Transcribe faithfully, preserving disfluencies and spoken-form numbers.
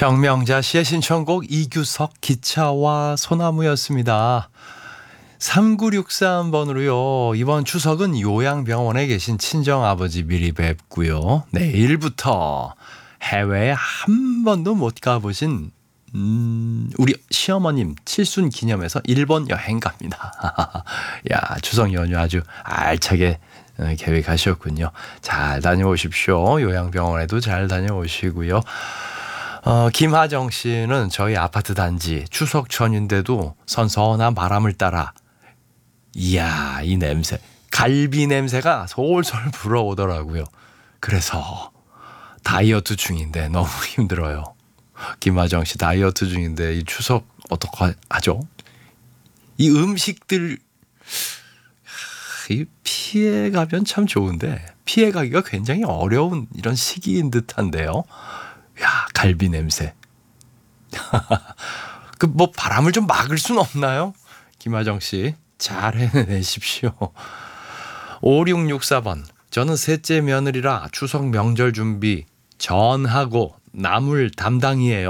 정명자 씨의 신청곡 이규석 기차와 소나무였습니다. 삼구육삼 번으로요. 이번 추석은 요양병원에 계신 친정아버지 미리 뵙고요. 내일부터 해외에 한 번도 못 가보신 음, 우리 시어머님 칠순 기념해서 일본 여행 갑니다. 야, 추석 연휴 아주 알차게 계획하셨군요. 잘 다녀오십시오. 요양병원에도 잘 다녀오시고요. 어, 김하정 씨는 저희 아파트 단지 추석 전인데도 선선한 바람을 따라 이야, 이 냄새, 갈비 냄새가 솔솔 불어오더라고요. 그래서 다이어트 중인데 너무 힘들어요. 김하정 씨 다이어트 중인데 이 추석 어떡하죠? 이 음식들 이 피해가면 참 좋은데 피해가기가 굉장히 어려운 이런 시기인 듯한데요. 야, 갈비 냄새. 그 뭐 바람을 좀 막을 순 없나요? 김하정 씨 잘 해내십시오. 오육육사 번. 저는 셋째 며느리라 추석 명절 준비 전하고 나물 담당이에요.